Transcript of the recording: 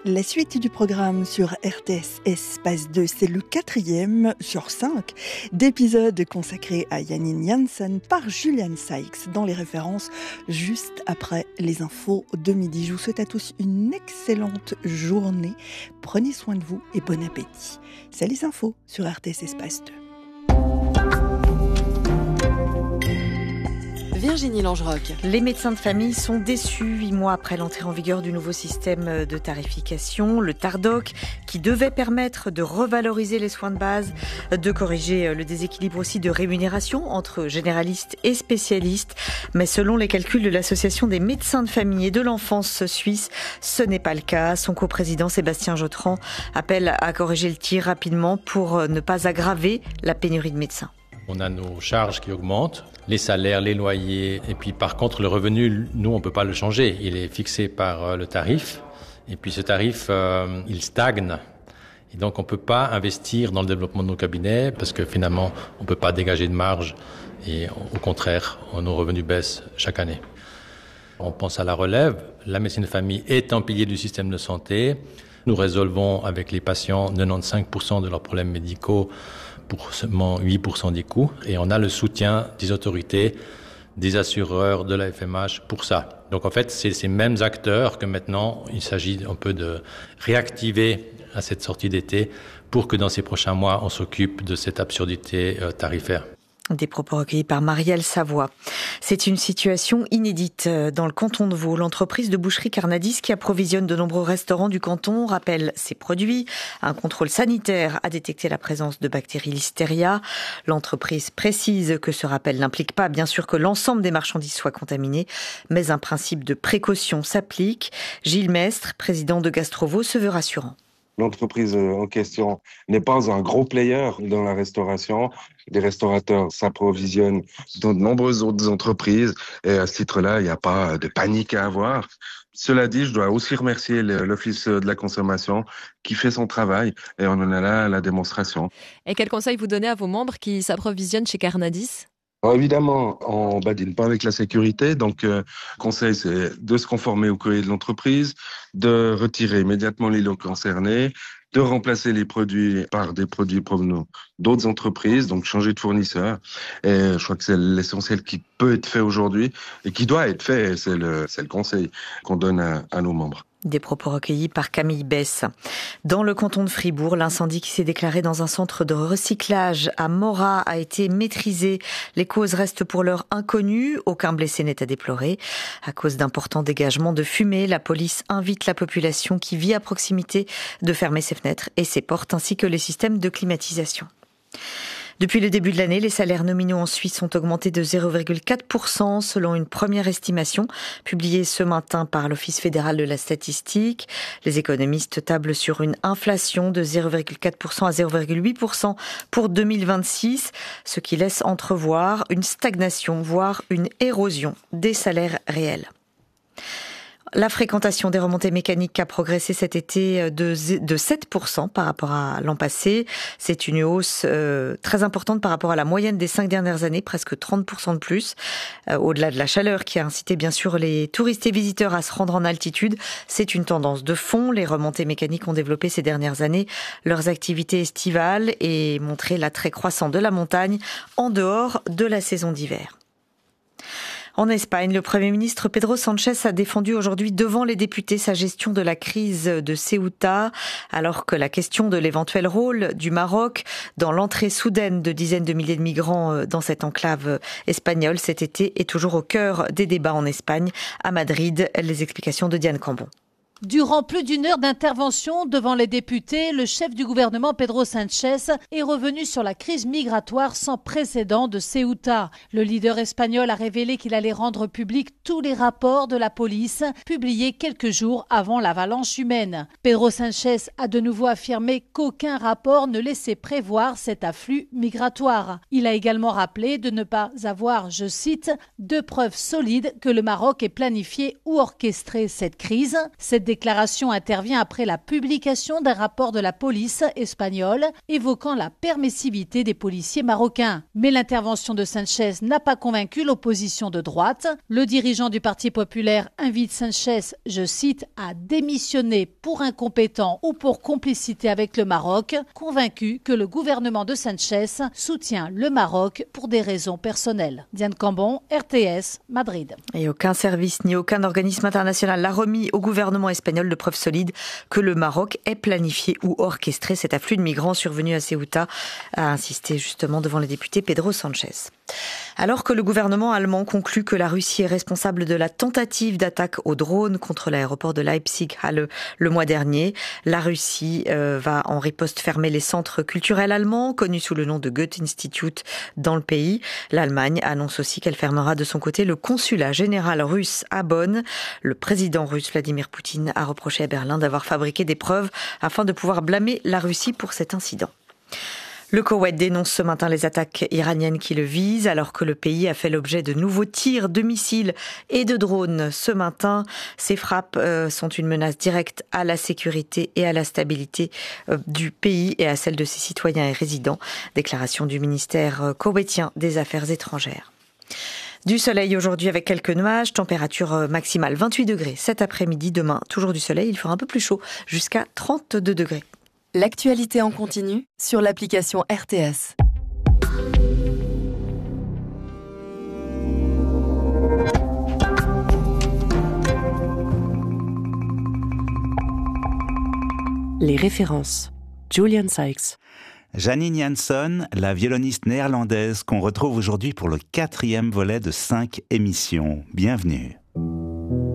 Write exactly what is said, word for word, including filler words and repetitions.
La suite du programme sur R T S Espace deux, c'est le quatrième sur cinq d'épisodes consacrés à Janine Jansen par Julian Sykes dans les références juste après les infos de midi. Je vous souhaite à tous une excellente journée. Prenez soin de vous et bon appétit. C'est les infos sur R T S Espace deux. Virginie Langeroc. Les médecins de famille sont déçus huit mois après l'entrée en vigueur du nouveau système de tarification, le Tardoc, qui devait permettre de revaloriser les soins de base, de corriger le déséquilibre aussi de rémunération entre généralistes et spécialistes. Mais selon les calculs de l'Association des médecins de famille et de l'enfance suisse, ce n'est pas le cas. Son coprésident Sébastien Jotran appelle à corriger le tir rapidement pour ne pas aggraver la pénurie de médecins. On a nos charges qui augmentent, les salaires, les loyers, et puis par contre le revenu, nous on peut pas le changer, il est fixé par le tarif, et puis ce tarif, euh, il stagne, et donc on peut pas investir dans le développement de nos cabinets, parce que finalement on peut pas dégager de marge, et au contraire, nos revenus baissent chaque année. On pense à la relève, la médecine de famille est un pilier du système de santé, nous résolvons avec les patients quatre-vingt-quinze pour cent de leurs problèmes médicaux, pour seulement huit pour cent des coûts. Et on a le soutien des autorités, des assureurs, de la F M H pour ça. Donc en fait, c'est ces mêmes acteurs que maintenant, il s'agit un peu de réactiver à cette sortie d'été pour que dans ces prochains mois, on s'occupe de cette absurdité euh, tarifaire. Des propos recueillis par Marielle Savoie. C'est une situation inédite dans le canton de Vaud. L'entreprise de boucherie Carnadis, qui approvisionne de nombreux restaurants du canton, rappelle ses produits. Un contrôle sanitaire a détecté la présence de bactéries Listeria. L'entreprise précise que ce rappel n'implique pas, bien sûr, que l'ensemble des marchandises soient contaminées, mais un principe de précaution s'applique. Gilles Mestre, président de Gastro-Vaud, se veut rassurant. L'entreprise en question n'est pas un gros player dans la restauration. Les restaurateurs s'approvisionnent dans de nombreuses autres entreprises et à ce titre-là, il n'y a pas de panique à avoir. Cela dit, je dois aussi remercier l'Office de la consommation qui fait son travail et on en a là la démonstration. Et quel conseil vous donnez à vos membres qui s'approvisionnent chez Carnadis ? Alors évidemment, on badine pas avec la sécurité, donc euh, conseil c'est de se conformer au courrier de l'entreprise, de retirer immédiatement les lots concernés, de remplacer les produits par des produits provenant d'autres entreprises, donc changer de fournisseur. Et je crois que c'est l'essentiel qui peut être fait aujourd'hui et qui doit être fait, et c'est le, c'est le conseil qu'on donne à, à nos membres. Des propos recueillis par Camille Besse. Dans le canton de Fribourg, l'incendie qui s'est déclaré dans un centre de recyclage à Morat a été maîtrisé. Les causes restent pour l'heure inconnues. Aucun blessé n'est à déplorer. À cause d'importants dégagements de fumée, la police invite la population qui vit à proximité de fermer ses fenêtres et ses portes ainsi que les systèmes de climatisation. Depuis le début de l'année, les salaires nominaux en Suisse ont augmenté de zéro virgule quatre pour cent selon une première estimation publiée ce matin par l'Office fédéral de la statistique. Les économistes tablent sur une inflation de zéro virgule quatre pour cent à zéro virgule huit pour cent pour deux mille vingt-six, ce qui laisse entrevoir une stagnation, voire une érosion des salaires réels. La fréquentation des remontées mécaniques a progressé cet été de, de sept pour cent par rapport à l'an passé. C'est une hausse euh, très importante par rapport à la moyenne des cinq dernières années, presque trente pour cent de plus. Euh, au-delà de la chaleur qui a incité bien sûr les touristes et visiteurs à se rendre en altitude, c'est une tendance de fond. Les remontées mécaniques ont développé ces dernières années leurs activités estivales et montré l'attrait croissant de la montagne en dehors de la saison d'hiver. En Espagne, le Premier ministre Pedro Sánchez a défendu aujourd'hui devant les députés sa gestion de la crise de Ceuta, alors que la question de l'éventuel rôle du Maroc dans l'entrée soudaine de dizaines de milliers de migrants dans cette enclave espagnole cet été est toujours au cœur des débats en Espagne. À Madrid, les explications de Diane Cambon. Durant plus d'une heure d'intervention devant les députés, le chef du gouvernement Pedro Sánchez est revenu sur la crise migratoire sans précédent de Ceuta. Le leader espagnol a révélé qu'il allait rendre public tous les rapports de la police publiés quelques jours avant l'avalanche humaine. Pedro Sánchez a de nouveau affirmé qu'aucun rapport ne laissait prévoir cet afflux migratoire. Il a également rappelé de ne pas avoir, je cite, de preuves solides que le Maroc ait planifié ou orchestré cette crise. Cette déclaration intervient après la publication d'un rapport de la police espagnole évoquant la permissivité des policiers marocains. Mais l'intervention de Sánchez n'a pas convaincu l'opposition de droite. Le dirigeant du Parti populaire invite Sánchez, je cite, à démissionner pour incompétent ou pour complicité avec le Maroc, convaincu que le gouvernement de Sánchez soutient le Maroc pour des raisons personnelles. Diane Cambon, R T S, Madrid. Et aucun service ni aucun organisme international n'a remis au gouvernement espagnol de preuves solides que le Maroc ait planifié ou orchestré cet afflux de migrants survenu à Ceuta, a insisté justement devant les députés Pedro Sánchez. Alors que le gouvernement allemand conclut que la Russie est responsable de la tentative d'attaque au drone contre l'aéroport de Leipzig-Halle le mois dernier, la Russie euh, va en riposte fermer les centres culturels allemands, connus sous le nom de Goethe-Institut dans le pays. L'Allemagne annonce aussi qu'elle fermera de son côté le consulat général russe à Bonn. Le président russe Vladimir Poutine a reproché à Berlin d'avoir fabriqué des preuves afin de pouvoir blâmer la Russie pour cet incident. Le Koweït dénonce ce matin les attaques iraniennes qui le visent, alors que le pays a fait l'objet de nouveaux tirs de missiles et de drones ce matin. Ces frappes euh, sont une menace directe à la sécurité et à la stabilité euh, du pays et à celle de ses citoyens et résidents. Déclaration du ministère euh, koweïtien des Affaires étrangères. Du soleil aujourd'hui avec quelques nuages, température maximale vingt-huit degrés cet après-midi. Demain, toujours du soleil, il fera un peu plus chaud, jusqu'à trente-deux degrés. L'actualité en continu sur l'application R T S. Les références. Julian Sykes. Janine Janssen, la violoniste néerlandaise qu'on retrouve aujourd'hui pour le quatrième volet de cinq émissions. Bienvenue.